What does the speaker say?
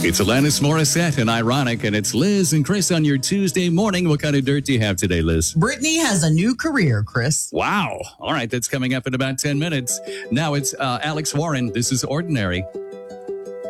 It's Alanis Morissette and Ironic, and it's Liz and Chris on your Tuesday morning. What kind of dirt do you have today, Liz? Brittany has a new career, Chris. Wow. All right, that's coming up in about 10 minutes. Now it's Alex Warren. This is Ordinary.